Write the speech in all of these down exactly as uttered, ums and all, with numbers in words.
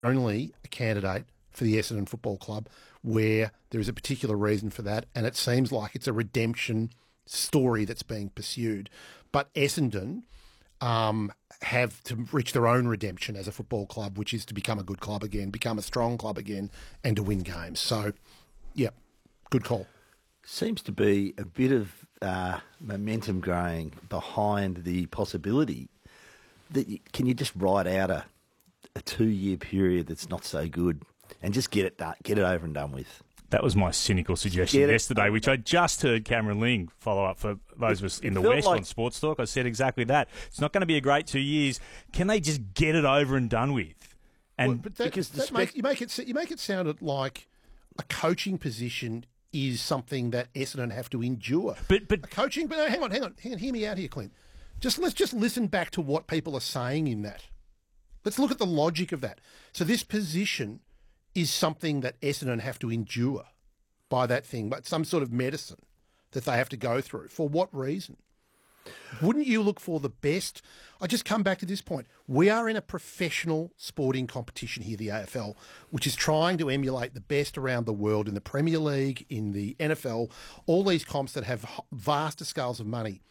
only a candidate for the Essendon Football Club where there is a particular reason for that, and it seems like it's a redemption story that's being pursued. But Essendon um, have to reach their own redemption as a football club, which is to become a good club again, become a strong club again, and to win games. So, yeah, good call. Seems to be a bit of uh, momentum growing behind the possibility that you, can you just ride out a, a two-year period that's not so good and just get it done, get it over and done with. That was my cynical suggestion yesterday, which I just heard Cameron Ling follow up for those of us in the West like... on Sports Talk. I said exactly that. It's not going to be a great two years. Can they just get it over and done with? And well, but that, because that spec- make, you make it you make it sound like a coaching position is something that Essendon have to endure. But but a coaching, but no, hang on, hang on, hang on, hear me out here, Clint. Just let's just listen back to what people are saying in that. Let's look at the logic of that. So this position is something that Essendon have to endure by that thing, but some sort of medicine that they have to go through. For what reason? Wouldn't you look for the best? I just come back to this point. We are in a professional sporting competition here, the A F L, which is trying to emulate the best around the world in the Premier League, in the N F L, all these comps that have vast scales of money.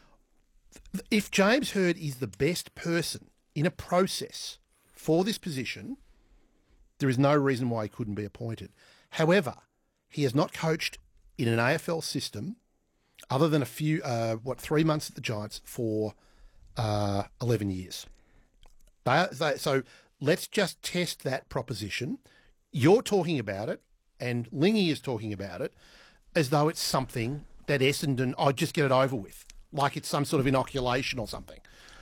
If James Hird is the best person in a process for this position, there is no reason why he couldn't be appointed. However, he has not coached in an A F L system other than a few, uh, what, three months at the Giants for uh, eleven years. They, they, so let's just test that proposition. You're talking about it, and Lingy is talking about it, as though it's something that Essendon, oh, just get it over with, like it's some sort of inoculation or something.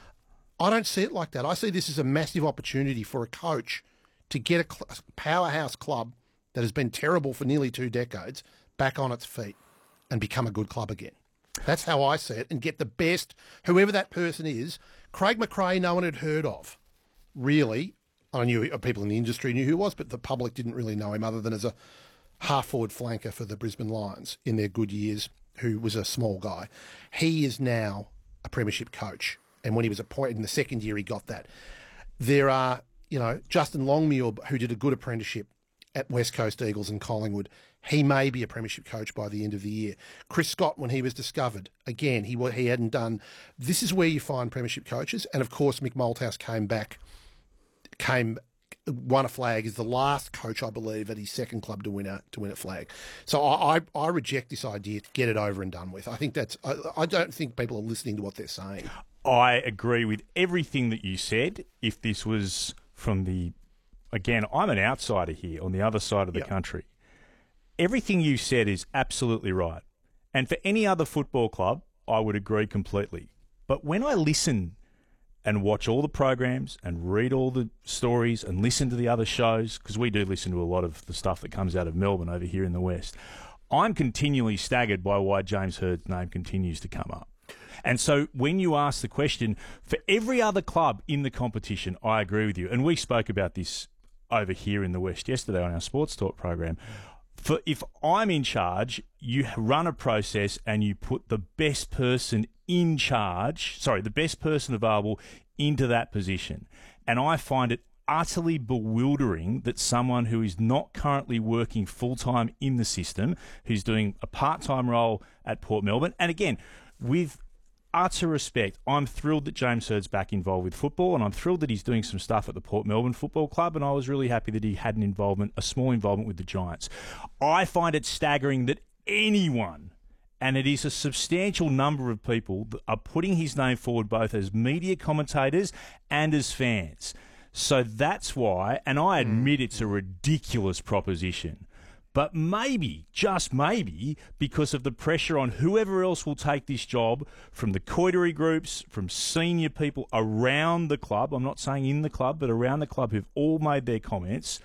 I don't see it like that. I see this as a massive opportunity for a coach to get a, cl- a powerhouse club that has been terrible for nearly two decades back on its feet and become a good club again. That's how I see it, and get the best, whoever that person is. Craig McRae, no one had heard of, really. I knew people in the industry knew who he was, but the public didn't really know him other than as a half-forward flanker for the Brisbane Lions in their good years, who was a small guy. He is now a premiership coach, and when he was appointed in the second year, he got that. There are, you know, Justin Longmuir, who did a good apprenticeship at West Coast Eagles and Collingwood. He may be a premiership coach by the end of the year. Chris Scott, when he was discovered, again, he he hadn't done. This is where you find premiership coaches. And, of course, Mick Malthouse came back, came, won a flag, is the last coach, I believe, at his second club to win a to win a flag. So I, I, I reject this idea to get it over and done with. I think that's, I, I don't think people are listening to what they're saying. I agree with everything that you said. If this was from the, again, I'm an outsider here on the other side of the yep. country. Everything you said is absolutely right. And for any other football club, I would agree completely. But when I listen and watch all the programs and read all the stories and listen to the other shows, because we do listen to a lot of the stuff that comes out of Melbourne over here in the West, I'm continually staggered by why James Hird's name continues to come up. And so when you ask the question, for every other club in the competition, I agree with you. And we spoke about this over here in the West yesterday on our Sports Talk program. For if I'm in charge, you run a process and you put the best person in charge, sorry, the best person available into that position. And I find it utterly bewildering that someone who is not currently working full-time in the system, who's doing a part-time role at Port Melbourne, and again, with utter respect, I'm thrilled that James Hird's back involved with football, and I'm thrilled that he's doing some stuff at the Port Melbourne Football Club, and I was really happy that he had an involvement, a small involvement with the Giants. I find it staggering that anyone, and it is a substantial number of people, that are putting his name forward both as media commentators and as fans. So that's why, and I admit it's a ridiculous proposition, but maybe, just maybe, because of the pressure on whoever else will take this job, from the coiterie groups, from senior people around the club, I'm not saying in the club, but around the club who've all made their comments,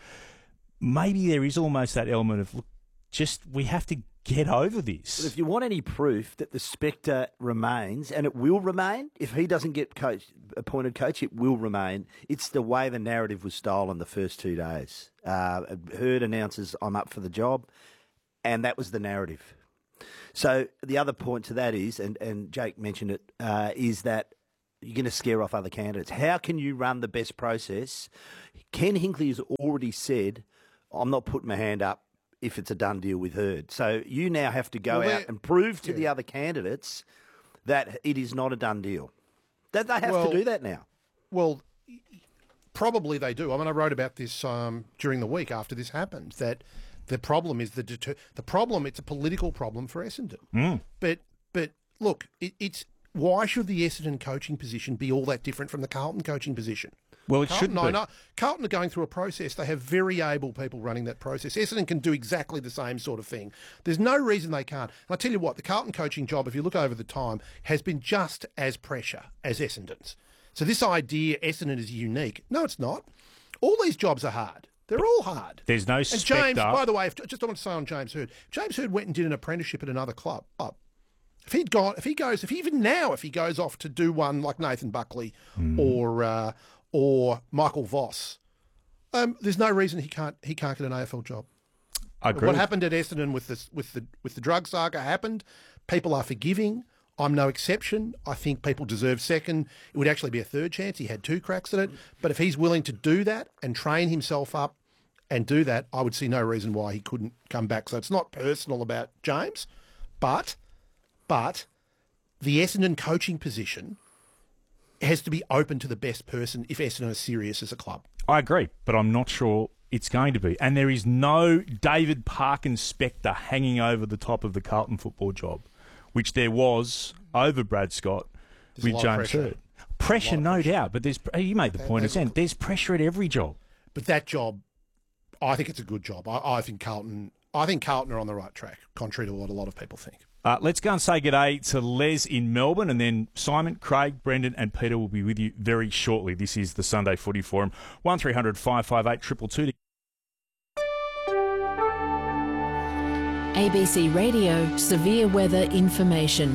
maybe there is almost that element of, look, just we have to get over this. But if you want any proof that the spectre remains, and it will remain, if he doesn't get coach, appointed coach, it will remain. It's the way the narrative was stolen the first two days. Uh, Hird announces, I'm up for the job, and that was the narrative. So the other point to that is, and, and Jake mentioned it, uh, is that you're going to scare off other candidates. How can you run the best process? Ken Hinkley has already said, I'm not putting my hand up if it's a done deal with Hurd. So you now have to go Well, out and prove to yeah. the other candidates that it is not a done deal. That they have Well, to do that now. Well, probably they do. I mean, I wrote about this um, during the week after this happened, that the problem is the deter- the problem, it's a political problem for Essendon. Mm. But, but look, it, it's why should the Essendon coaching position be all that different from the Carlton coaching position? Well, it Carlton, shouldn't be. no, no, Carlton are going through a process. They have very able people running that process. Essendon can do exactly the same sort of thing. There's no reason they can't. And I tell you what, the Carlton coaching job, if you look over the time, has been just as pressure as Essendon's. So this idea Essendon is unique, no, it's not. All these jobs are hard. They're all hard. There's no And spectre. James, by the way, if, just I want to say on James Hurd, James Hurd went and did an apprenticeship at another club. Up. If he'd gone, if he goes, if he, even now, if he goes off to do one like Nathan Buckley Mm. or uh, or Michael Voss, um, there's no reason he can't he can't get an A F L job. I agree. What happened at Essendon with this with the with the drug saga happened. People are forgiving. I'm no exception. I think people deserve second. It would actually be a third chance. He had two cracks at it. But if he's willing to do that and train himself up and do that, I would see no reason why he couldn't come back. So it's not personal about James, but but the Essendon coaching position has to be open to the best person if Essendon are serious as a club. I agree, but I'm not sure it's going to be. And there is no David Parkins spectre hanging over the top of the Carlton football job, which there was over Brad Scott There's a with lot of James pressure. Hurd. Pressure, no doubt, but there's you made the point there's- again. There's pressure at every job. But that job, I think it's a good job. I, I think Carlton, I think Carlton are on the right track, contrary to what a lot of people think. Uh, let's go and say g'day to Les in Melbourne, and then Simon, Craig, Brendan and Peter will be with you very shortly. This is the Sunday Footy Forum. one three hundred five five eight two two two. A B C Radio Severe Weather Information.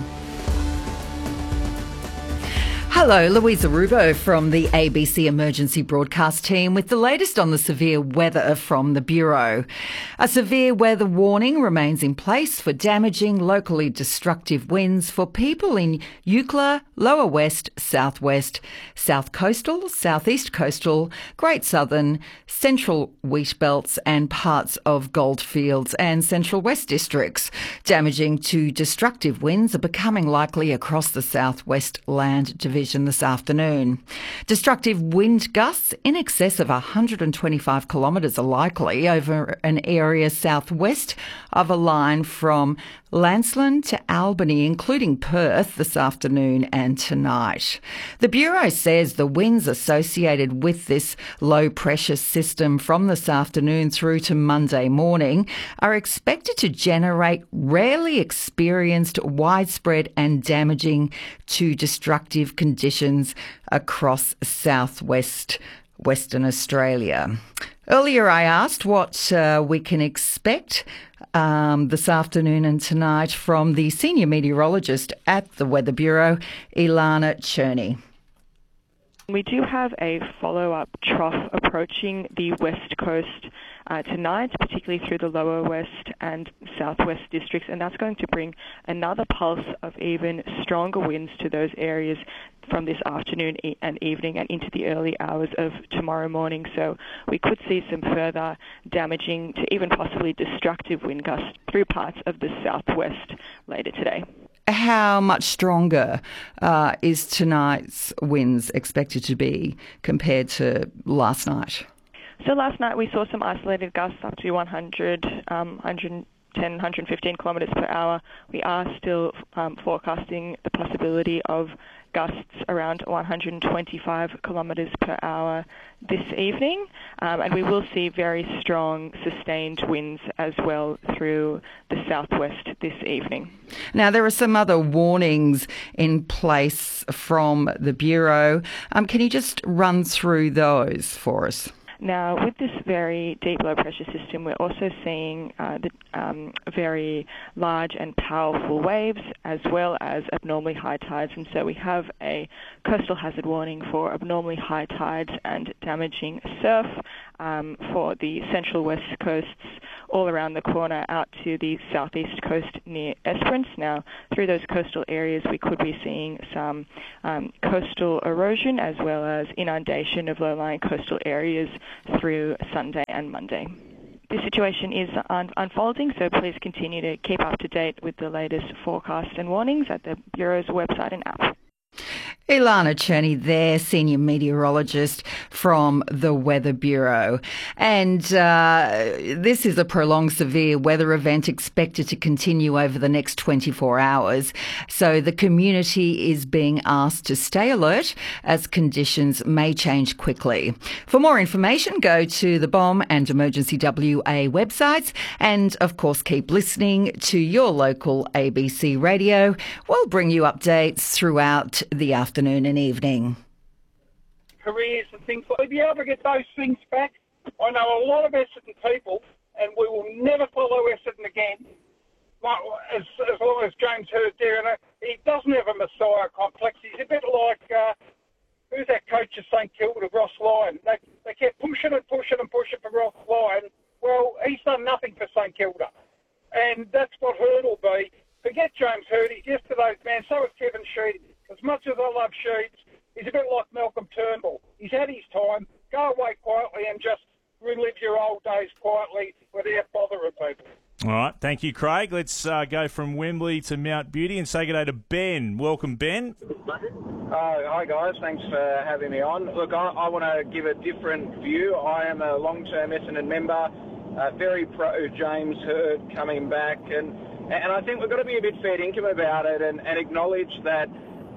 Hello, Louisa Rubo from the A B C Emergency Broadcast team with the latest on the severe weather from the Bureau. A severe weather warning remains in place for damaging, locally destructive winds for people in Eucla, Lower West, Southwest, South Coastal, Southeast Coastal, Great Southern, Central Wheat Belts and parts of Goldfields and Central West districts. Damaging to destructive winds are becoming likely across the Southwest Land Division this afternoon. Destructive wind gusts in excess of one hundred twenty-five kilometres are likely over an area southwest of a line from Lancelin to Albany, including Perth, this afternoon and tonight. The Bureau says the winds associated with this low pressure system from this afternoon through to Monday morning are expected to generate rarely experienced widespread and damaging to destructive conditions across southwest Western Australia. Earlier I asked what uh, we can expect um, this afternoon and tonight from the senior meteorologist at the Weather Bureau, Ilana Cherney. We do have a follow-up trough approaching the west coast uh, tonight, particularly through the lower west and southwest districts, and that's going to bring another pulse of even stronger winds to those areas from this afternoon and evening and into the early hours of tomorrow morning. So we could see some further damaging to even possibly destructive wind gusts through parts of the southwest later today. How much stronger uh, is tonight's winds expected to be compared to last night? So last night we saw some isolated gusts up to one hundred, um, one ten, one hundred fifteen kilometres per hour. We are still um, forecasting the possibility of gusts around one hundred twenty-five kilometres per hour this evening, um, and we will see very strong sustained winds as well through the southwest this evening. Now, there are some other warnings in place from the Bureau. Um, can you just run through those for us? Now, with this very deep low pressure system, we're also seeing uh, the um, very large and powerful waves as well as abnormally high tides. And so we have a coastal hazard warning for abnormally high tides and damaging surf um, for the central west coasts, all around the corner out to the southeast coast near Esperance. Now, through those coastal areas, we could be seeing some um, coastal erosion as well as inundation of low-lying coastal areas through Sunday and Monday. The situation is un- unfolding, so please continue to keep up to date with the latest forecasts and warnings at the Bureau's website and app. Ilana Cherney there, senior meteorologist from the Weather Bureau. And uh, this is a prolonged severe weather event expected to continue over the next twenty-four hours. So the community is being asked to stay alert as conditions may change quickly. For more information, go to the B O M and Emergency W A websites. And, of course, keep listening to your local A B C radio. We'll bring you updates throughout the afternoon. afternoon and evening. Careers and things like that. If you ever get those things back, I know a lot of Essendon people, and we will never follow Essendon again, as, as long as James Hird there. And he doesn't have a messiah complex. He's a bit like, uh, who's that coach of St Kilda, Ross Lyon? They, they kept pushing and pushing and pushing for Ross Lyon. Well, he's done nothing for St Kilda. And that's what Hird will be. Forget James Hird. He's yesterday's man. So is Kevin Sheedy. As much as I love Sheeds, he's a bit like Malcolm Turnbull. He's had his time. Go away quietly and just relive your old days quietly without bothering people. All right. Thank you, Craig. Let's uh, go from Wembley to Mount Beauty and say good day to Ben. Welcome, Ben. Uh, hi, guys. Thanks for having me on. Look, I, I want to give a different view. I am a long-term Essendon member, uh, very pro James Hird coming back. And, and I think we've got to be a bit fair dinkum about it and, and acknowledge that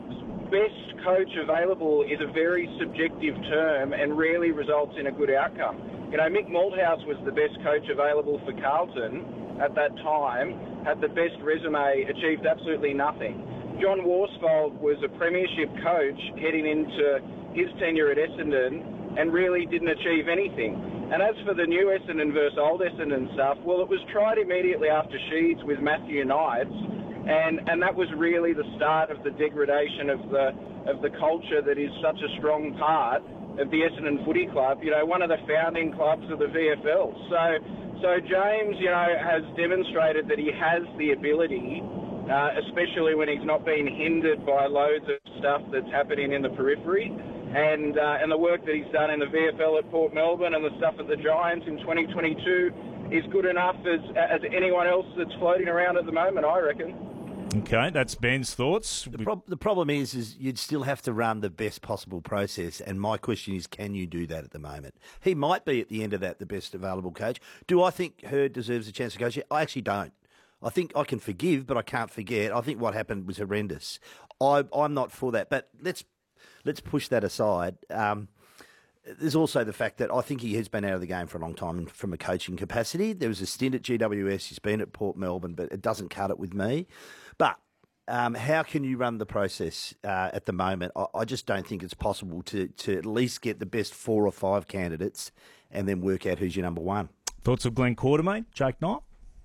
best coach available is a very subjective term and rarely results in a good outcome. You know, Mick Malthouse was the best coach available for Carlton at that time, had the best resume, achieved absolutely nothing. John Worsfold was a premiership coach heading into his tenure at Essendon and really didn't achieve anything. And as for the new Essendon versus old Essendon stuff, well, it was tried immediately after Sheeds with Matthew Knights, And, and that was really the start of the degradation of the of the culture that is such a strong part of the Essendon Footy Club, you know, one of the founding clubs of the V F L. So, so James, you know, has demonstrated that he has the ability, uh, especially when he's not being hindered by loads of stuff that's happening in the periphery. And, uh, and the work that he's done in the V F L at Port Melbourne and the stuff at the Giants in twenty twenty-two is good enough as, as anyone else that's floating around at the moment, I reckon. Okay, that's Ben's thoughts. The, prob- the problem is, is you'd still have to run the best possible process, and my question is, can you do that at the moment? He might be at the end of that the best available coach. Do I think Hird deserves a chance to coach? I actually don't. I think I can forgive, but I can't forget. I think what happened was horrendous. I, I'm not for that, but let's let's push that aside. Um, There's also the fact that I think he has been out of the game for a long time from a coaching capacity. There was a stint at G W S. He's been at Port Melbourne, but it doesn't cut it with me. But um, how can you run the process uh, at the moment? I, I just don't think it's possible to, to at least get the best four or five candidates and then work out who's your number one. Thoughts of Glenn Quartermaine, Jake Knight?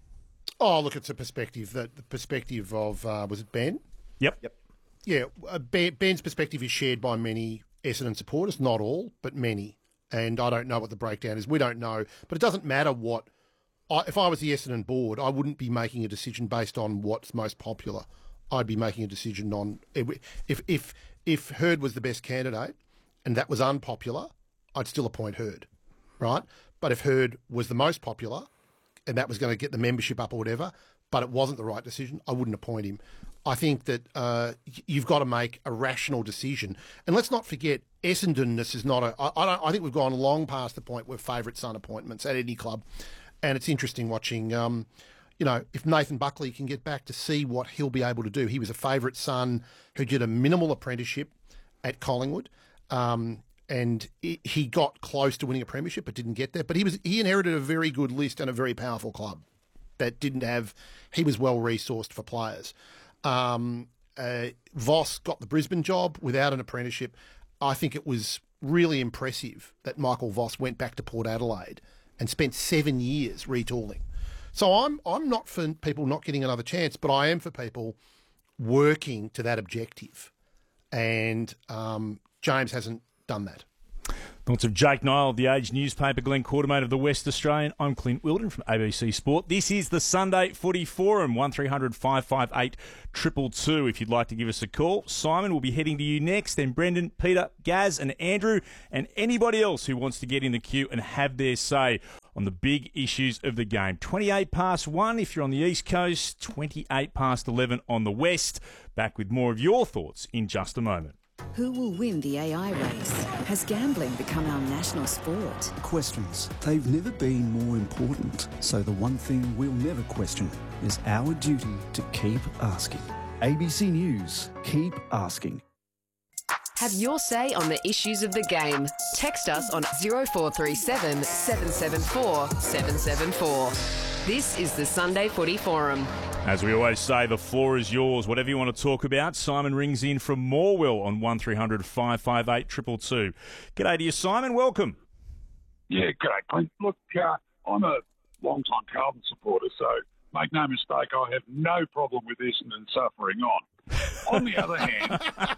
Oh, look, it's a perspective that the perspective of uh, was it Ben? Yep. Yep. Yeah, uh, ben, Ben's perspective is shared by many Essendon supporters, not all, but many. And I don't know what the breakdown is. We don't know. But it doesn't matter what... I, if I was the Essendon board, I wouldn't be making a decision based on what's most popular. I'd be making a decision on... If if if Hird was the best candidate and that was unpopular, I'd still appoint Hird, right? But if Hird was the most popular and that was going to get the membership up or whatever, but it wasn't the right decision, I wouldn't appoint him. I think that uh, you've got to make a rational decision. And let's not forget, Essendonness is not a... I, I, don't, I think we've gone long past the point where favourite son appointments at any club. And it's interesting watching, um, you know, if Nathan Buckley can get back to see what he'll be able to do. He was a favourite son who did a minimal apprenticeship at Collingwood. Um, and he got close to winning a premiership but didn't get there. But he was he inherited a very good list and a very powerful club that didn't have... He was well-resourced for players. Um, uh, Voss got the Brisbane job without an apprenticeship. I think it was really impressive that Michael Voss went back to Port Adelaide and spent seven years retooling. So I'm I'm not for people not getting another chance, but I am for people working to that objective. And um, James hasn't done that. Thoughts of Jake Niall of The Age newspaper, Glenn Quartermain of The West Australian. I'm Clint Wilden from A B C Sport. This is the Sunday Footy Forum, one three hundred five five eight two two two if you'd like to give us a call. Simon will be heading to you next, then Brendan, Peter, Gaz and Andrew, and anybody else who wants to get in the queue and have their say on the big issues of the game. twenty-eight past one if you're on the East Coast, twenty-eight past eleven on the West. Back with more of your thoughts in just a moment. Who will win the A I race? Has gambling become our national sport? Questions. They've never been more important. So the one thing we'll never question is our duty to keep asking. A B C News. Keep asking. Have your say on the issues of the game. Text us on zero four three seven, seven seven four, seven seven four. This is the Sunday Footy Forum. As we always say, the floor is yours. Whatever you want to talk about, Simon rings in from Morwell on one three hundred five five eight two two two. G'day to you, Simon. Welcome. Yeah, g'day, Clint. Look, uh, I'm a long-time Carlton supporter, so make no mistake, I have no problem with Essendon suffering on. On the other hand,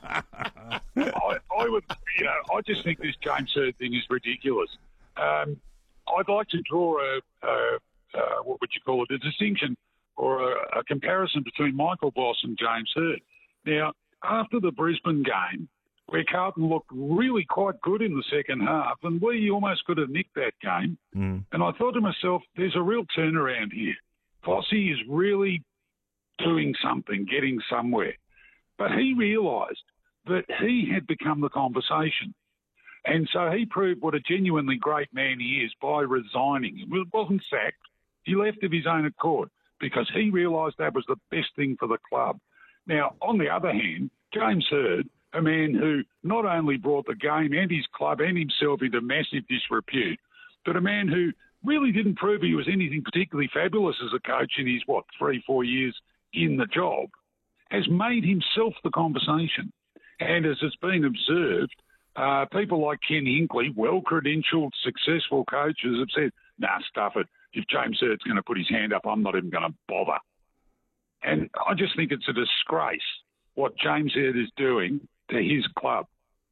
I, I would, you know, I just think this James Hird thing is ridiculous. Um, I'd like to draw a, a, a, what would you call it, a distinction or a, a comparison between Michael Voss and James Hird. Now, after the Brisbane game, where Carlton looked really quite good in the second half, and we almost could have nicked that game, mm. and I thought to myself, there's a real turnaround here. Vossi is really doing something, getting somewhere. But he realised that he had become the conversation. And so he proved what a genuinely great man he is by resigning. He wasn't sacked. He left of his own accord because he realised that was the best thing for the club. Now, on the other hand, James Hird, a man who not only brought the game and his club and himself into massive disrepute, but a man who really didn't prove he was anything particularly fabulous as a coach in his, what, three, four years in the job, has made himself the conversation. And as it's been observed, uh, people like Ken Hinkley, well-credentialed, successful coaches, have said, nah, stuff it. If James Hird's going to put his hand up, I'm not even going to bother. And I just think it's a disgrace what James Hird is doing to his club.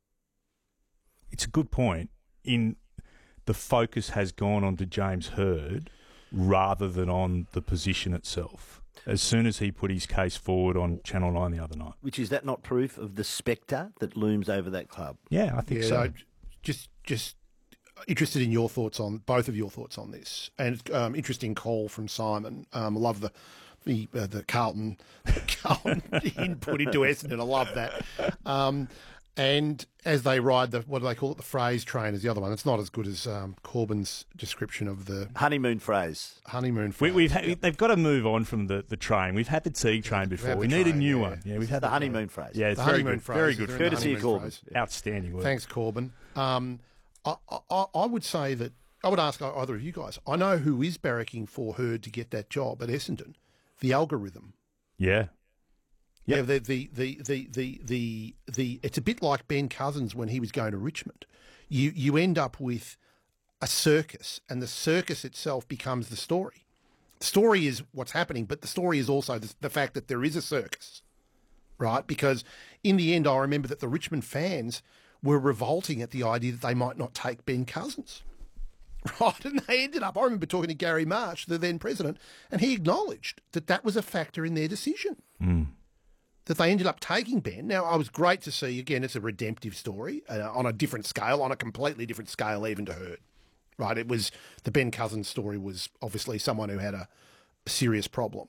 It's a good point. In the focus has gone on to James Hird rather than on the position itself. As soon as he put his case forward on Channel nine the other night. Which is that not proof of the spectre that looms over that club? Yeah, I think yeah, so. No, just, just interested in your thoughts on, both of your thoughts on this. And um, interesting call from Simon. Um, I love the the, uh, the Carlton, Carlton input into Essendon. I love that. Um, and as they ride the, what do they call it, the phrase train is the other one. It's not as good as um, Corbyn's description of the... Honeymoon phrase. Honeymoon phrase. We, we've had, yeah. They've got to move on from the, the train. We've had the Teague train before. We need train, a new yeah. one. Yeah, we've had the the honeymoon phrase. Yeah, it's the very honeymoon good. phrase. Very good. Courtesy of Corbyn. Yeah. Outstanding work. Thanks, Corbyn. Um, I, I, I would say that, I would ask either of you guys, I know who is barracking for Hird to get that job at Essendon. The algorithm. Yeah. Yep. Yeah, the, the, the, the, the, the, the, it's a bit like Ben Cousins when he was going to Richmond. You, you end up with a circus, and the circus itself becomes the story. The story is what's happening, but the story is also the, the fact that there is a circus, right? Because in the end, I remember that the Richmond fans were revolting at the idea that they might not take Ben Cousins. Right, and they ended up, I remember talking to Gary March, the then president, and he acknowledged that that was a factor in their decision. Mm. That they ended up taking Ben. Now, I was great to see, again, it's a redemptive story uh, on a different scale, on a completely different scale even to Hird. Right, it was, the Ben Cousins story was obviously someone who had a, a serious problem.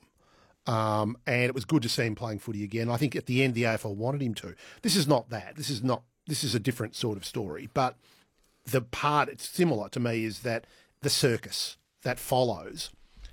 Um, and it was good to see him playing footy again. I think at the end, the A F L wanted him to. This is not that. This is not, this is a different sort of story. But the part, it's similar to me, is that the circus that follows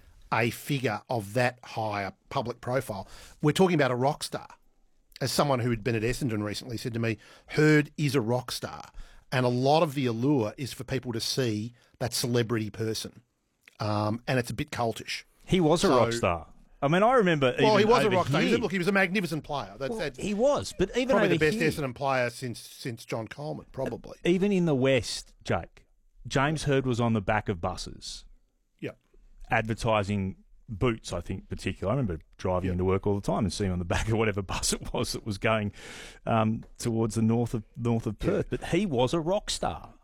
a figure of that higher public profile. We're talking about a rock star. As someone who had been at Essendon recently said to me, Hird is a rock star. And a lot of the allure is for people to see that celebrity person. Um, and it's a bit cultish. He was a so, rock star. I mean, I remember. Well, even he was a over rock star. here, He was, look, he was a magnificent player. That's, well, that's he was, but even probably over the best here, Essendon player since since John Coleman, probably. Even in the West, Jake, James Hird was on the back of buses. Yep. Advertising boots, I think, particularly. I remember driving yep. into work all the time and seeing him on the back of whatever bus it was that was going um, towards the north of north of Perth. Yep. But he was a rock star.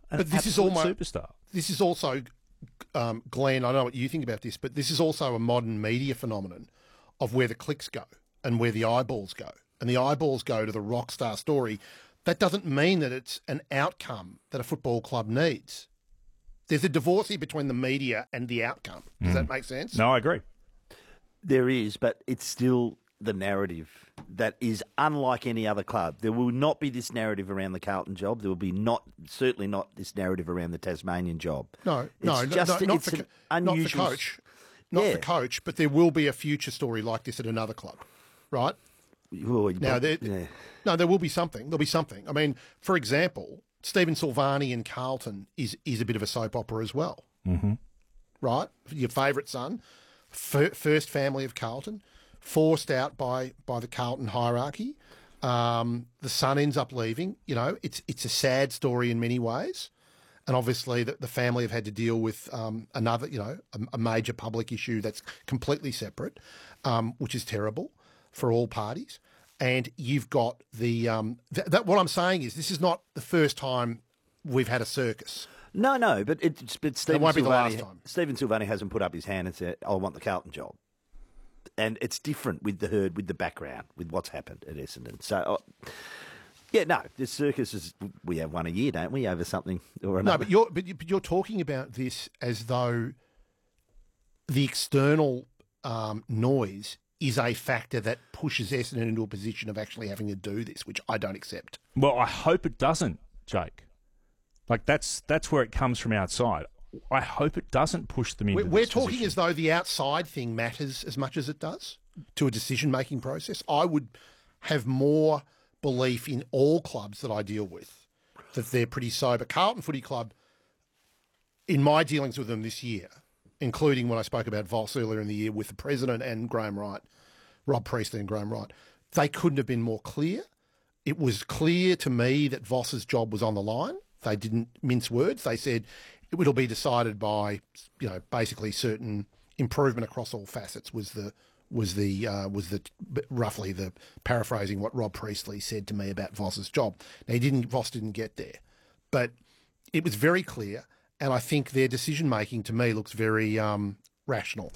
An but this is almost superstar. This is also, um, Glenn, I don't know what you think about this, but this is also a modern media phenomenon of where the clicks go and where the eyeballs go. And the eyeballs go to the rock star story. That doesn't mean that it's an outcome that a football club needs. There's a divorce here between the media and the outcome. Does mm. that make sense? No, I agree. There is, but it's still the narrative that is unlike any other club. There will not be this narrative around the Carlton job. There will be not, certainly not this narrative around the Tasmanian job. No, it's no, just, no, not, it's for, an not unusual... for coach. Not yeah. for coach, but there will be a future story like this at another club, right? Well, now, there, yeah. no, there will be something. There'll be something. I mean, for example, Stephen Silvani in Carlton is is a bit of a soap opera as well, mm-hmm. right? Your favourite son, f- first family of Carlton, forced out by by the Carlton hierarchy. Um, the son ends up leaving. You know, it's it's a sad story in many ways, and obviously the, the family have had to deal with um, another, you know, a, a major public issue that's completely separate, um, which is terrible for all parties. And you've got the um, th- that. What I'm saying is, this is not the first time we've had a circus. No, no, but it's but Stephen it won't be the Silvani, last time. Stephen Silvani hasn't put up his hand and said, "I want the Carlton job," and it's different with the herd, with the background, with what's happened at Essendon. So, uh, yeah, no, this circus is we have one a year, don't we, over something or another? No, but you're but you- but you're talking about this as though the external um, noise is a factor that pushes Essendon into a position of actually having to do this, which I don't accept. Well, I hope it doesn't, Jake. Like, that's that's where it comes from outside. I hope it doesn't push them into We're, we're this talking position. as though the outside thing matters as much as it does to a decision-making process. I would have more belief in all clubs that I deal with, that they're pretty sober. Carlton Footy Club, in my dealings with them this year, including when I spoke about Voss earlier in the year with the president and Graham Wright, Rob Priestley and Graham Wright, they couldn't have been more clear. It was clear to me that Voss's job was on the line. They didn't mince words. They said it'll be decided by, you know, basically certain improvement across all facets was the was the uh, was the roughly the paraphrasing what Rob Priestley said to me about Voss's job. Now he didn't Voss didn't get there, but it was very clear. And I think their decision-making, to me, looks very um, rational.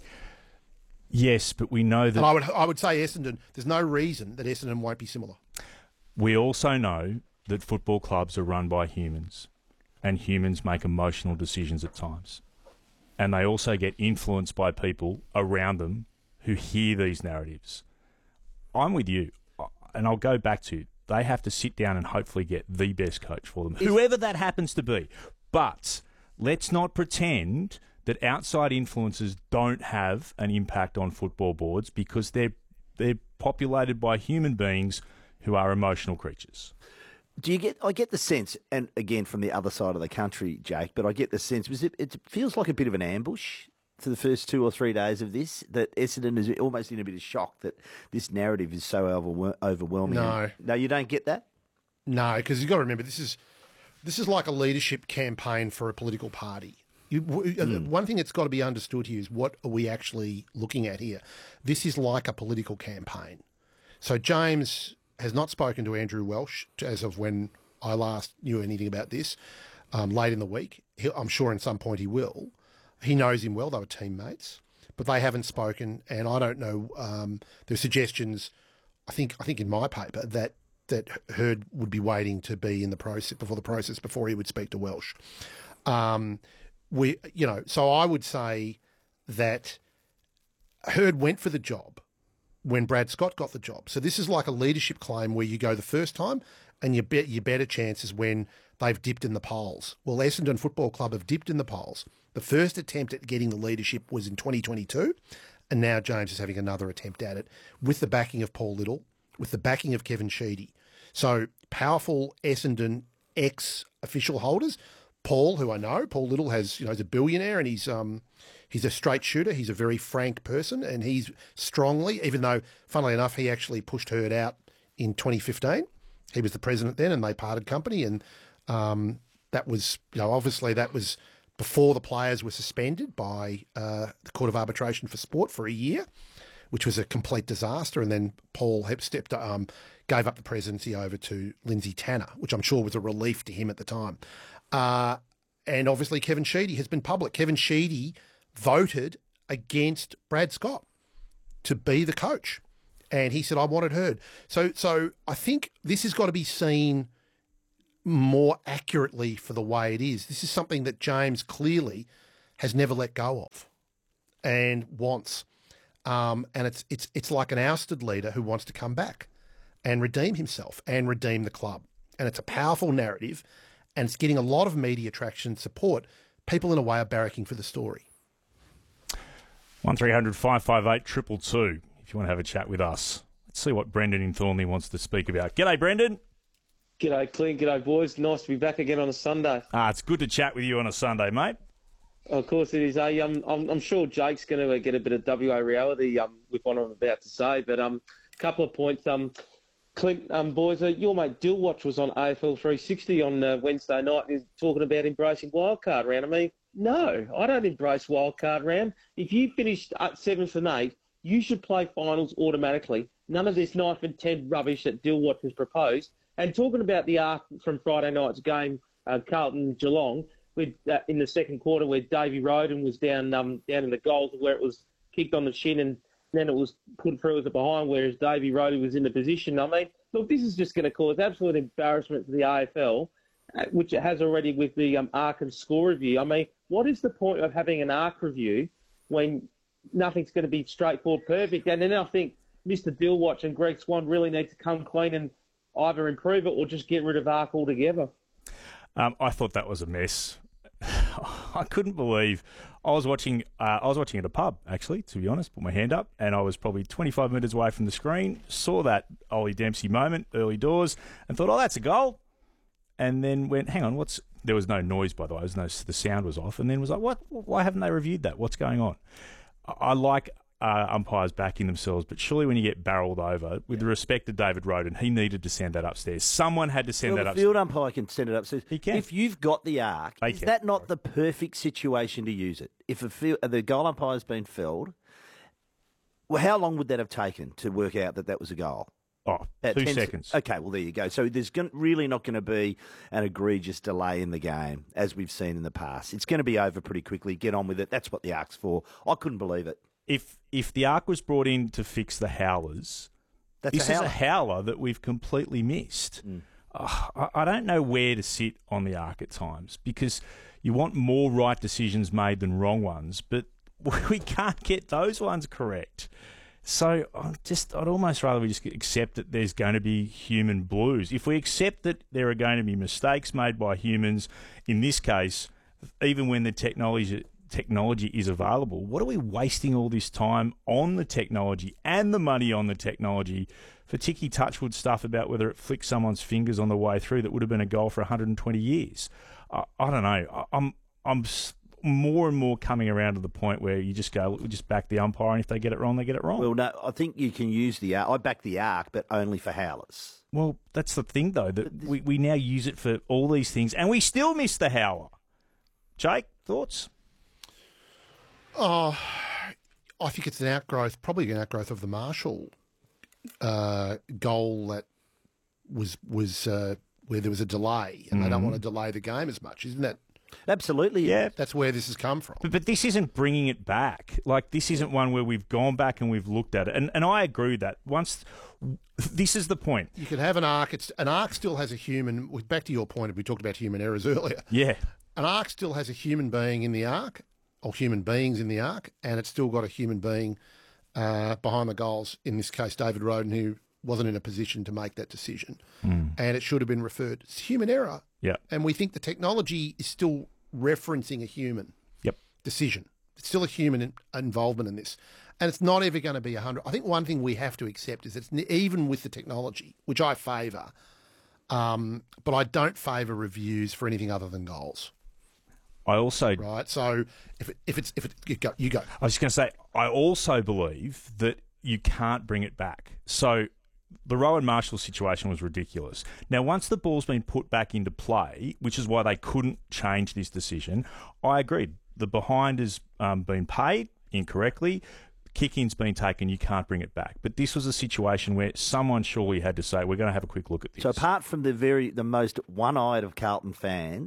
Yes, but we know that... And I would, I would say Essendon, there's no reason that Essendon won't be similar. We also know that football clubs are run by humans, and humans make emotional decisions at times. And they also get influenced by people around them who hear these narratives. I'm with you, and I'll go back to, they have to sit down and hopefully get the best coach for them, whoever that happens to be. But... let's not pretend that outside influences don't have an impact on football boards, because they're they're populated by human beings who are emotional creatures. Do you get? I get the sense, and again from the other side of the country, Jake, but I get the sense because it, it feels like a bit of an ambush to the first two or three days of this, that Essendon is almost in a bit of shock that this narrative is so over, overwhelming. No, no, you don't get that. No, because you've got to remember this is. This is like a leadership campaign for a political party. You, mm. One thing that's got to be understood here is what are we actually looking at here? This is like a political campaign. So James has not spoken to Andrew Welsh as of when I last knew anything about this, um, late in the week. He'll, I'm sure at some point he will. He knows him well. They were teammates. But they haven't spoken, and I don't know. Um, there are suggestions, I think, I think in my paper, that that Herd would be waiting to be in the process before the process before he would speak to Welsh. Um, we, you know, so I would say that Herd went for the job when Brad Scott got the job. So this is like a leadership claim where you go the first time, and you bet your better chances when they've dipped in the polls. Well, Essendon Football Club have dipped in the polls. The first attempt at getting the leadership was in twenty twenty-two, and now James is having another attempt at it with the backing of Paul Little, with the backing of Kevin Sheedy. So powerful Essendon ex-official holders. Paul, who I know, Paul Little has, you know, he's a billionaire, and he's um he's a straight shooter. He's a very frank person, and he's strongly, even though, funnily enough, he actually pushed Herd out in twenty fifteen. He was the president then, and they parted company, and um, that was, you know, obviously that was before the players were suspended by uh, the Court of Arbitration for Sport for a year, which was a complete disaster. And then Paul stepped, um, gave up the presidency over to Lindsay Tanner, which I'm sure was a relief to him at the time. Uh, and obviously Kevin Sheedy has been public. Kevin Sheedy voted against Brad Scott to be the coach. And he said, I want it heard. So, so I think this has got to be seen more accurately for the way it is. This is something that James clearly has never let go of and wants. Um, and it's it's it's like an ousted leader who wants to come back and redeem himself and redeem the club. And it's a powerful narrative, and it's getting a lot of media traction and support. People, in a way, are barracking for the story. one three hundred five five eight two two two if you want to have a chat with us. Let's see what Brendan in Thornley wants to speak about. G'day, Brendan. G'day, Clint. G'day, boys. Nice to be back again on a Sunday. Ah, it's good to chat with you on a Sunday, mate. Of course it is. Eh? Um, I'm, I'm sure Jake's going to get a bit of W A reality um, with what I'm about to say, but a um, couple of points. Um, Clint, um, boys, uh, your mate Dillwatch was on A F L three sixty on uh, Wednesday night and he's talking about embracing wildcard round. I mean, no, I don't embrace wildcard round. If you finished at seventh and eighth, you should play finals automatically. None of this knife and ten rubbish that Dillwatch has proposed. And talking about the arc from Friday night's game, uh, Carlton-Geelong, with, uh, in the second quarter where Davey Roden was down um, down in the goals where it was kicked on the shin and then it was put through as a behind, whereas Davey Roden was in the position. I mean, look, this is just going to cause absolute embarrassment to the A F L, uh, which it has already with the um, arc and score review. I mean, what is the point of having an arc review when nothing's going to be straightforward perfect? And then I think Mister Dillwatch and Greg Swan really need to come clean and either improve it or just get rid of arc altogether. Um, I thought that was a mess. I couldn't believe I was watching. Uh, I was watching at a pub, actually. To be honest, put my hand up, and I was probably twenty-five metres away from the screen. Saw that Ollie Dempsey moment, early doors, and thought, "Oh, that's a goal." And then went, "Hang on, what's?" There was no noise, by the way. There was no, the sound was off, and then was like, "What? Why haven't they reviewed that? What's going on?" I, I like. Uh, umpires backing themselves, but surely when you get barreled over, with the respect to David Roden, he needed to send that upstairs. Someone had to send well, that the upstairs. field umpire can send it upstairs. He can. If you've got the arc, They is can. that not the perfect situation to use it? If a field, the goal umpire's been felled, well, how long would that have taken to work out that that was a goal? Oh, About two ten seconds. Okay, well, there you go. So there's going really not going to be an egregious delay in the game, as we've seen in the past. It's going to be over pretty quickly. Get on with it. That's what the arc's for. I couldn't believe it. If if the arc was brought in to fix the howlers, That's this a is howler. a howler that we've completely missed. Mm. Oh, I, I don't know where to sit on the arc at times because you want more right decisions made than wrong ones, but we can't get those ones correct. So I'm just, I'd almost rather we just accept that there's going to be human blues. If we accept that there are going to be mistakes made by humans, in this case, even when the technology technology is available, what are we wasting all this time on the technology and the money on the technology for ticky touchwood stuff about whether it flicks someone's fingers on the way through that would have been a goal for one hundred twenty years? I, I don't know. I, I'm I'm more and more coming around to the point where you just go, look, we just back the umpire, and if they get it wrong, they get it wrong. Well, no, I think you can use the arc. I back the arc, but only for howlers. Well, that's the thing, though, that we, we now use it for all these things, and we still miss the howler. Jake, thoughts? Oh, I think it's an outgrowth, probably an outgrowth of the Marshall uh, goal that was was uh, where there was a delay, and mm. they don't want to delay the game as much, isn't that? Absolutely, yeah. That's where this has come from. But, but this isn't bringing it back. Like, this isn't one where we've gone back and we've looked at it. And and I agree with that. Once, this is the point. You could have an arc. It's, an arc still has a human. Back to your point, we talked about human errors earlier. Yeah. An arc still has a human being in the arc, or human beings in the arc, and it's still got a human being uh, behind the goals, in this case David Roden, who wasn't in a position to make that decision. Mm. And it should have been referred. It's human error. Yeah. And we think the technology is still referencing a human yep. decision. It's still a human in, involvement in this. And it's not ever going to be one hundred. I think one thing we have to accept is that it's, even with the technology, which I favour, um, but I don't favour reviews for anything other than goals. I also right. So if it, if it's if it you go, you go. I was just going to say I also believe that you can't bring it back. So the Rowan Marshall situation was ridiculous. Now, once the ball's been put back into play, which is why they couldn't change this decision, I agreed. The behind has um, been paid incorrectly. Kick-in's been taken. You can't bring it back. But this was a situation where someone surely had to say, we're going to have a quick look at this. So apart from the very the most one-eyed of Carlton fans,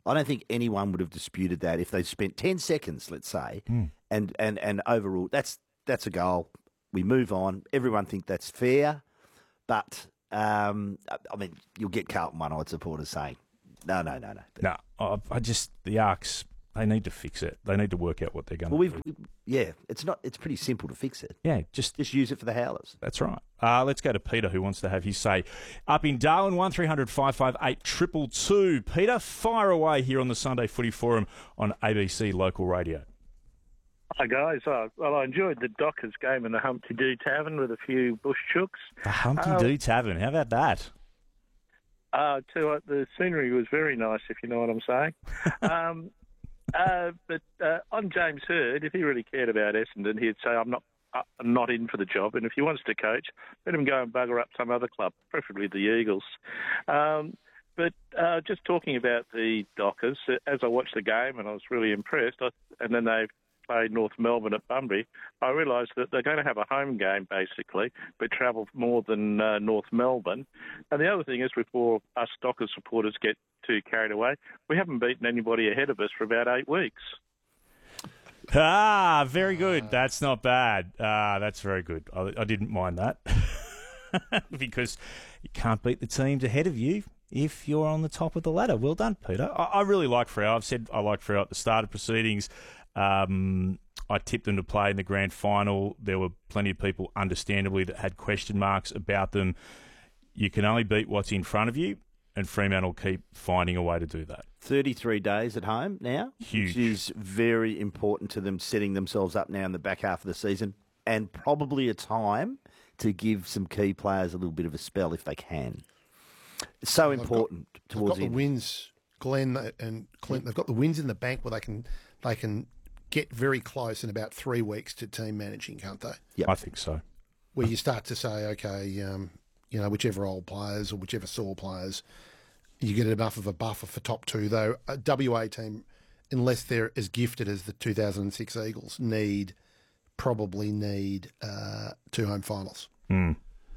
I don't think anyone would have disputed that if they spent ten seconds, let's say, Mm. and, and, and overruled. That's that's a goal. We move on. Everyone think that's fair, but um, I mean, you'll get Carlton one-eyed supporters saying, no, no, no, no. But, No, I, I just the Arcs. They need to fix it. They need to work out what they're going well, to we've, do. we, yeah, it's not. It's pretty simple to fix it. Yeah, just just use it for the Howlers. That's right. Uh, let's go to Peter, who wants to have his say. Up in Darwin, one three hundred five five eight two two two. Peter, fire away here on the Sunday Footy Forum on A B C Local Radio. Hi guys. Uh, well, I enjoyed the Dockers game in the Humpty Doo Tavern with a few bush chooks. The Humpty Uh, Doo Tavern. How about that? Uh, too, uh, the scenery was very nice, if you know what I'm saying. um, uh, but uh, on James Hird, if he really cared about Essendon, he'd say, "I'm not, I'm not in for the job." And if he wants to coach, let him go and bugger up some other club, preferably the Eagles. Um, but uh, just talking about the Dockers, as I watched the game and I was really impressed, I, and then they played North Melbourne at Bunbury, I realised that they're going to have a home game, basically, but travel more than uh, North Melbourne. And the other thing is, before us Dockers supporters get too carried away, we haven't beaten anybody ahead of us for about eight weeks. Ah, very good. That's not bad. Ah, that's very good. I, I didn't mind that because you can't beat the teams ahead of you if you're on the top of the ladder. Well done, Peter. I, I really like Freo. I've said I like Freo at the start of proceedings. Um, I tipped them to play in the grand final. There were plenty of people, understandably, that had question marks about them. You can only beat what's in front of you, and Fremantle will keep finding a way to do that. thirty-three days at home now, Huge. which is very important to them setting themselves up now in the back half of the season, and probably a time to give some key players a little bit of a spell if they can. It's so They've important got, towards They've got the end. the wins, Glenn and Clint. They've got the wins in the bank where they can they can get very close in about three weeks to team managing, can't they? Yep. I think so. Where you start to say, okay, um, you know, whichever old players or whichever sore players, you get enough of a buffer for top two. Though a W A team, unless they're as gifted as the two thousand six Eagles, need probably need uh, two home finals. Mm.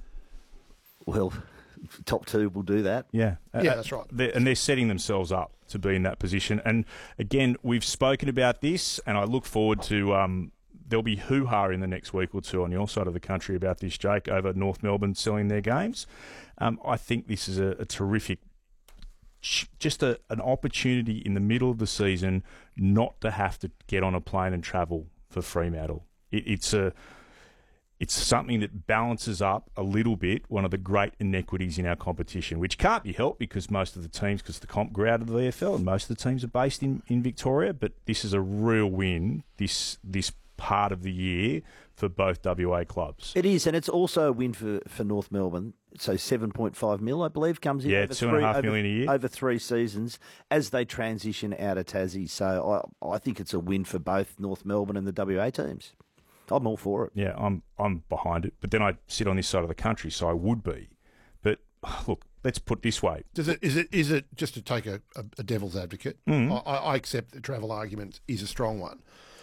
Well, top two will do that. Yeah. Yeah, Uh, that's right. They're, and they're setting themselves up to be in that position. And again, we've spoken about this, and I look forward to um, there'll be hoo-ha in the next week or two on your side of the country about this, Jake, over North Melbourne selling their games. Um, I think this is a, a terrific, just a, an opportunity in the middle of the season not to have to get on a plane and travel for Fremantle. It, it's a It's something that balances up a little bit one of the great inequities in our competition, which can't be helped because most of the teams, because the comp grew out of the V F L and most of the teams are based in, in Victoria, but this is a real win this this part of the year for both W A clubs. It is, and it's also a win for, for North Melbourne. So seven point five mil, I believe, comes in Yeah, over two and a three, half over, million a year. over three seasons as they transition out of Tassie. So I, I think it's a win for both North Melbourne and the W A teams. I'm all for it. Yeah, I'm I'm behind it. But then I sit on this side of the country, so I would be. But look, let's put it this way. Does it is it is it just to take a, a, a devil's advocate? Mhm. I, I accept the travel argument is a strong one.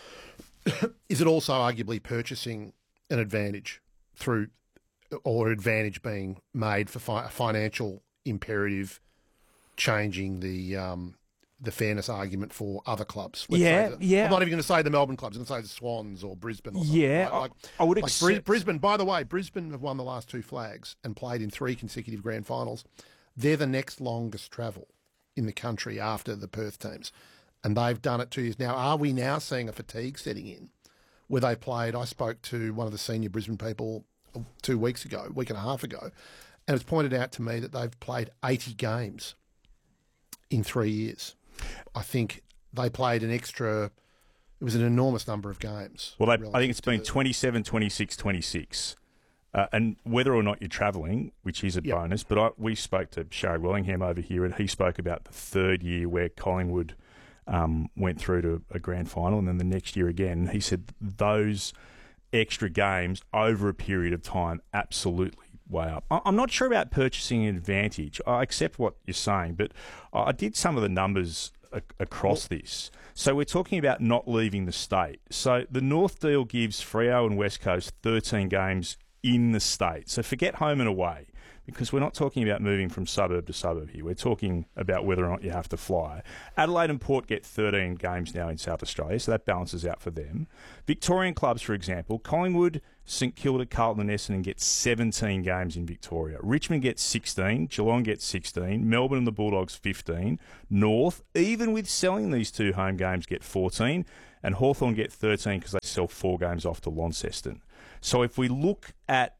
Is it also arguably purchasing an advantage through, or advantage being made for fi- a financial imperative, changing the um, the fairness argument for other clubs? Let's Yeah, say the- yeah. I'm not even going to say the Melbourne clubs. I'm going to say the Swans or Brisbane. Or something. Yeah, like, I- I would like accept- Bris- Brisbane. By the way, Brisbane have won the last two flags and played in three consecutive grand finals. They're the next longest travel in the country after the Perth teams. And they've done it two years. Now, are we now seeing a fatigue setting in where they played? I spoke to one of the senior Brisbane people two weeks ago, a week and a half ago, and it's pointed out to me that they've played eighty games in three years. I think they played an extra, it was an enormous number of games. Well, they, I relative think it's to been the- twenty-seven, twenty-six, twenty-six. Uh, and whether or not you're travelling, which is a Yep. bonus, but I, we spoke to Sharad Wellingham over here, and he spoke about the third year where Collingwood um, went through to a grand final, and then the next year again. He said those extra games over a period of time absolutely way up. I- I'm not sure about purchasing an advantage. I accept what you're saying, but I did some of the numbers a- across this. So we're talking about not leaving the state. So the North deal gives Freo and West Coast thirteen games in the state. So forget home and away. because we're not talking about moving from suburb to suburb here. We're talking about whether or not you have to fly. Adelaide and Port get thirteen games now in South Australia, so that balances out for them. Victorian clubs, for example, Collingwood, St Kilda, Carlton and Essendon get seventeen games in Victoria. Richmond gets sixteen, Geelong gets sixteen, Melbourne and the Bulldogs fifteen, North, even with selling these two home games, get fourteen, and Hawthorn get thirteen because they sell four games off to Launceston. So if we look at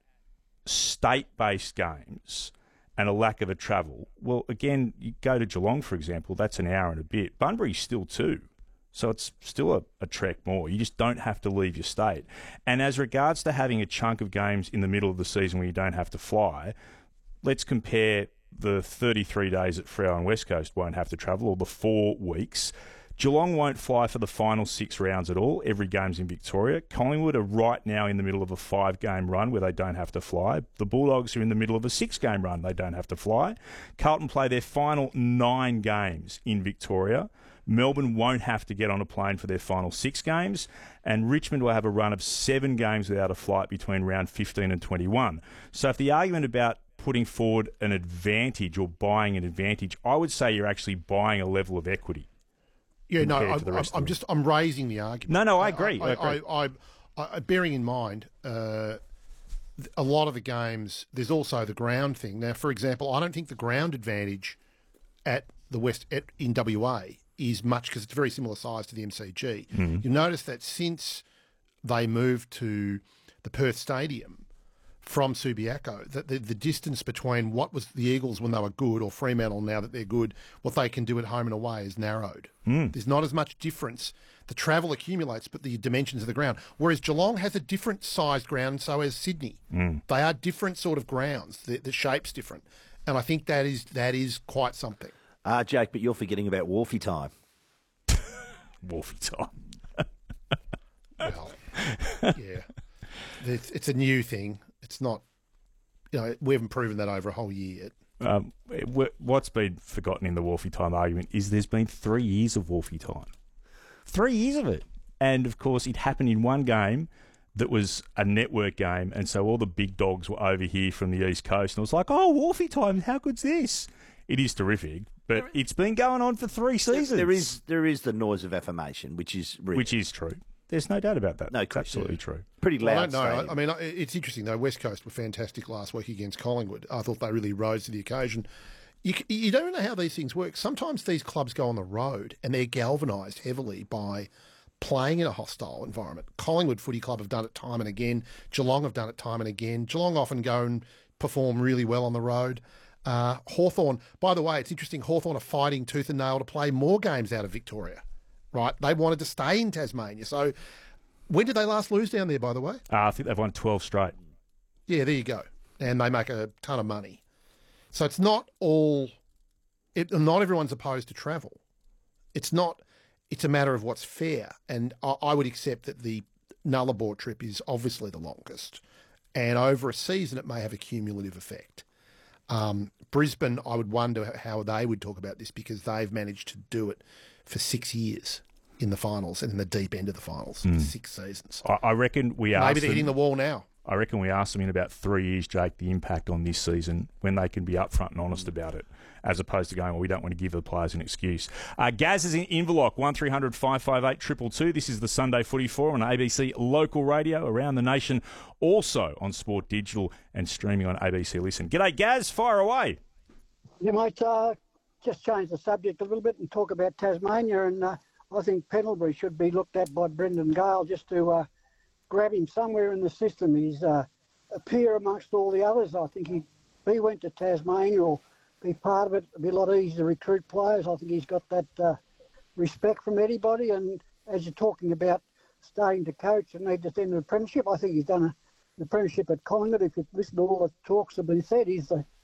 state-based games and a lack of a travel, well, again, you go to Geelong, for example, that's an hour and a bit. Bunbury's still two, so it's still a, a trek more. You just don't have to leave your state. And as regards to having a chunk of games in the middle of the season where you don't have to fly, let's compare the thirty-three days that Freo and West Coast won't have to travel, or the four weeks. Geelong won't fly for the final six rounds at all. Every game's in Victoria. Collingwood are right now in the middle of a five-game run where they don't have to fly. The Bulldogs are in the middle of a six-game run. They don't have to fly. Carlton play their final nine games in Victoria. Melbourne won't have to get on a plane for their final six games. And Richmond will have a run of seven games without a flight between round fifteen and twenty-one. So if the argument about putting forward an advantage or buying an advantage, I would say you're actually buying a level of equity. Yeah, no, I, I'm, I'm just I'm raising the argument. No, no, I agree. I, I, I agree. I, I, I, bearing in mind, uh, a lot of the games, there's also the ground thing. Now, for example, I don't think the ground advantage at the West at, in W A is much because it's a very similar size to the M C G. Mm-hmm. You'll notice that since they moved to the Perth Stadium from Subiaco, that the, the distance between what was the Eagles when they were good or Fremantle now that they're good, what they can do at home and away is narrowed. Mm. There's not as much difference. The travel accumulates, but the dimensions of the ground. Whereas Geelong has a different sized ground, and so has Sydney. Mm. They are different sort of grounds. The, the shape's different. And I think that is that is quite something. Ah, uh, Jake, but you're forgetting about Wharfie time. Wharfie time. Well, yeah. It's, it's a new thing. It's not, you know, we haven't proven that over a whole year yet. Um, what's been forgotten in the Wharfie time argument is there's been three years of Wharfie time. Three years of it. And, of course, it happened in one game that was a network game, and so all the big dogs were over here from the East Coast, and it was like, oh, Wharfie time, how good's this? It is terrific, but it's been going on for three seasons. There is there is the noise of affirmation, which is real. Which is true. There's no doubt about that. No, it's absolutely true. Pretty loud. Well, I don't know. I mean, it's interesting though. West Coast were fantastic last week against Collingwood. I thought they really rose to the occasion. You, you don't know how these things work. Sometimes these clubs go on the road and they're galvanised heavily by playing in a hostile environment. Collingwood Footy Club have done it time and again. Geelong have done it time and again. Geelong often go and perform really well on the road. Uh, Hawthorn, by the way, it's interesting. Hawthorn are fighting tooth and nail to play more games out of Victoria. Right, they wanted to stay in Tasmania. So, when did they last lose down there? By the way, uh, I think they've won twelve straight. Yeah, there you go, and they make a ton of money. So it's not all. It, not everyone's opposed to travel. It's not. It's a matter of what's fair, and I, I would accept that the Nullarbor trip is obviously the longest, and over a season it may have a cumulative effect. Um, Brisbane, I would wonder how they would talk about this because they've managed to do it for six years in the finals and in the deep end of the finals, Mm. six seasons. I, I reckon we asked Maybe they're them, hitting the wall now. I reckon we asked them in about three years, Jake, the impact on this season when they can be upfront and honest about it, as opposed to going, well, we don't want to give the players an excuse. Uh, Gaz is in Inverloch, one three hundred five five eight two two two. This is the Sunday Footy Four on A B C local radio around the nation, also on Sport Digital and streaming on A B C Listen. G'day, Gaz. Fire away. Yeah, mate. Uh, just change the subject a little bit and talk about Tasmania. And uh, I think Pendlebury should be looked at by Brendan Gale just to uh, grab him somewhere in the system. He's uh, a peer amongst all the others. I think he, if he went to Tasmania or be part of it, it'd be a lot easier to recruit players. I think he's got that uh, respect from anybody. And as you're talking about starting to coach and need to send an apprenticeship, I think he's done a, an apprenticeship at Collingwood. If you listen to all the talks that have been said, he's the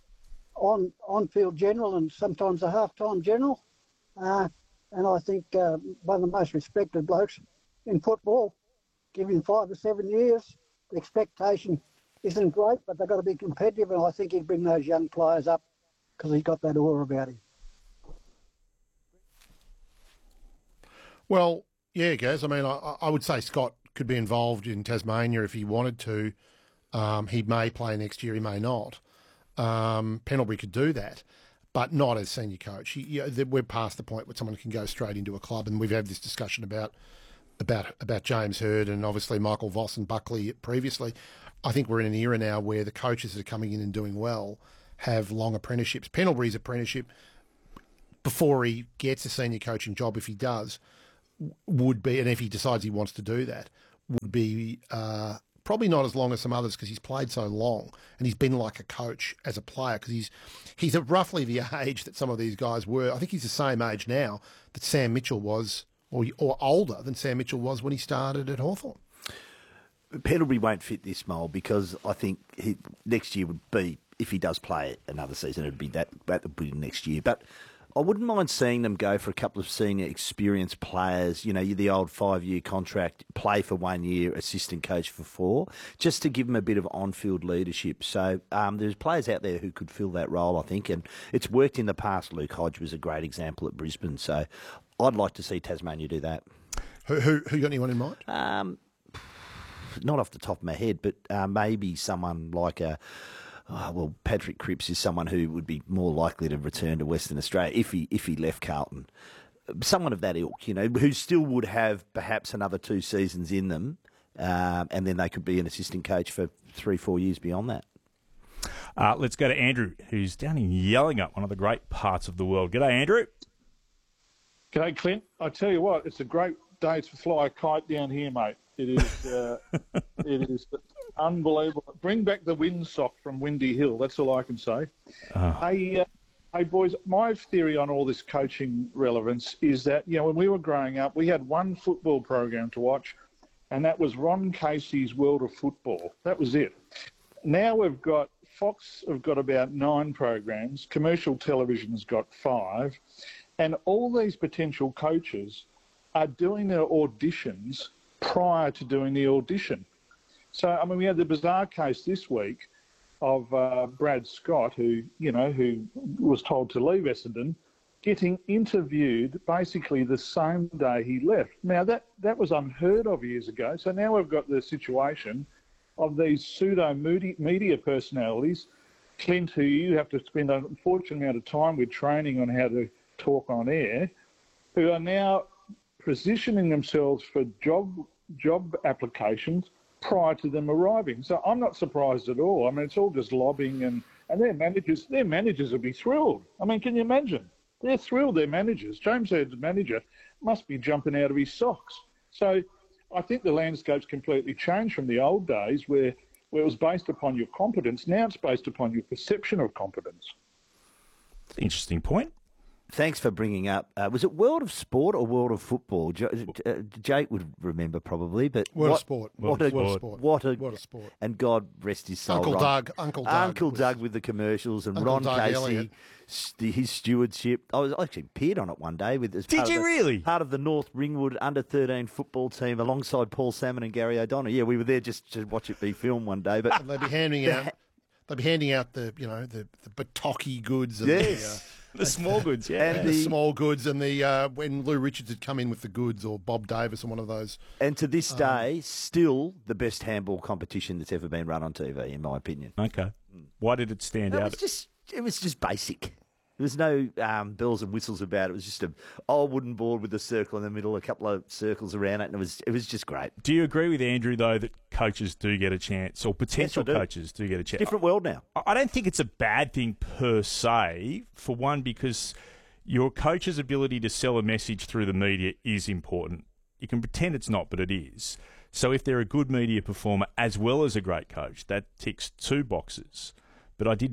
on on-field general and sometimes a half-time general. Uh, and I think uh, one of the most respected blokes in football. Give him five or seven years. The expectation isn't great, but they've got to be competitive, and I think he'd bring those young players up because he's got that aura about him. Well, yeah, Gaz. I mean, I, I would say Scott could be involved in Tasmania if he wanted to. Um, he may play next year, he may not. Um, Pendlebury could do that, but not as senior coach. You, you know, we're past the point where someone can go straight into a club, and we've had this discussion about about about James Hird and obviously Michael Voss and Buckley previously. I think we're in an era now where the coaches that are coming in and doing well have long apprenticeships. Pendlebury's apprenticeship, before he gets a senior coaching job, if he does, would be, and if he decides he wants to do that, would be uh, probably not as long as some others because he's played so long and he's been like a coach as a player because he's he's at roughly the age that some of these guys were. I think he's the same age now that Sam Mitchell was, or or older than Sam Mitchell was when he started at Hawthorn. Pendlebury won't fit this mould because I think he, next year would be, if he does play another season, it would be that, that would be next year. But I wouldn't mind seeing them go for a couple of senior experienced players, you know, the old five-year contract, play for one year, assistant coach for four, just to give them a bit of on-field leadership. So um, there's players out there who could fill that role, I think, and it's worked in the past. Luke Hodge was a great example at Brisbane, so I'd like to see Tasmania do that. Who, who, who got anyone in mind? Um, not off the top of my head, but uh, maybe someone like a... Oh, well, Patrick Cripps is someone who would be more likely to return to Western Australia if he if he left Carlton. Someone of that ilk, you know, who still would have perhaps another two seasons in them, um, and then they could be an assistant coach for three, four years beyond that. Uh, let's go to Andrew, who's down in Yellingup, one of the great parts of the world. G'day, Andrew. G'day, Clint. I tell you what, it's a great day to fly a kite down here, mate. It is. Uh, it is unbelievable. Bring back the windsock from Windy Hill. That's all I can say. Oh. Hey, uh, hey, boys. My theory on all this coaching relevance is that, you know, when we were growing up, we had one football program to watch, and that was Ron Casey's World of Football. That was it. Now we've got Fox have got about nine programs. Commercial television's got five, and all these potential coaches are doing their auditions prior to doing the audition. So, I mean, we had the bizarre case this week of uh, Brad Scott, who, you know, who was told to leave Essendon, getting interviewed basically the same day he left. Now, that, that was unheard of years ago. So now we've got the situation of these pseudo-media personalities, Clint, who you have to spend an unfortunate amount of time with training on how to talk on air, who are now positioning themselves for job job applications prior to them arriving. So I'm not surprised at all. I mean, it's all just lobbying, and, and their managers, their managers will be thrilled. I mean, can you imagine? They're thrilled, their managers. James Hird's manager must be jumping out of his socks. So I think the landscape's completely changed from the old days where, where it was based upon your competence. Now it's based upon your perception of competence. Interesting point. Thanks for bringing up. Uh, was it World of Sport or World of Football? J- uh, Jake would remember probably, but World what, of Sport. What World a, of Sport. What a, World of Sport. And God rest his soul. Uncle Ron. Doug. Uncle Doug. Uncle was, Doug with the commercials and Uncle Ron Doug Casey, Elliott. st- his stewardship. I was I actually appeared on it one day with. As Did part you of the, really? Part of the North Ringwood under thirteen football team alongside Paul Salmon and Gary O'Donnell. Yeah, we were there just to watch it be filmed one day. But and they'd be handing out. They'd be handing out the you know the the Bataki goods and Yes. the. Uh, The small goods, yeah. And And the, the- small goods and the uh, when Lou Richards had come in with the goods, or Bob Davis and one of those. And to this Um, day, still the best handball competition that's ever been run on T V, in my opinion. Okay. Why did it stand It out? was just, it was just basic. There was no um, bells and whistles about it. It was just a old wooden board with a circle in the middle, a couple of circles around it, and it was it was just great. Do you agree with Andrew, though, that coaches do get a chance, or potential Yes, I do. coaches do get a chance? Different world now. I I don't think it's a bad thing per se, for one, because your coach's ability to sell a message through the media is important. You can pretend it's not, but it is. So if they're a good media performer as well as a great coach, that ticks two boxes. But I did